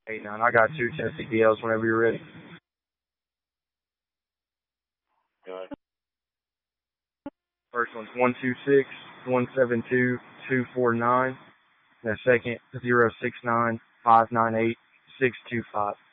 89. I got two test CDLs whenever you're ready. Good. First one's 126-172-249. The second 069-598-625.